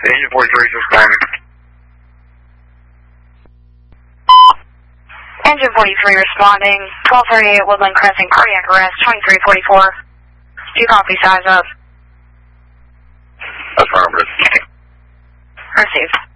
Engine 43 is responding. Engine 43 responding. 1238 Woodland Crescent, cardiac arrest, 2344. Do you copy, size up? Affirmative. Received.